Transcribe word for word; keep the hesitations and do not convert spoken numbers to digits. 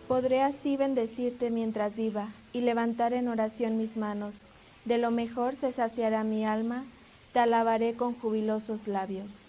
Podré así bendecirte mientras viva y levantar en oración mis manos. De lo mejor se saciará mi alma, te alabaré con jubilosos labios.